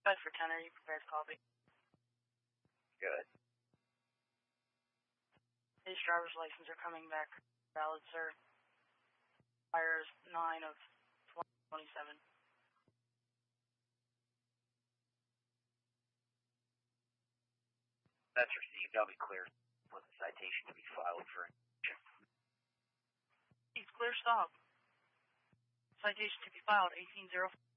Bedford 10, are you prepared to copy? Good. His driver's license are coming back valid, sir. Expires 9 of 2027. That's received. I'll be clear with the citation to be filed for infraction. Please clear stop. Citation to be filed 18-0.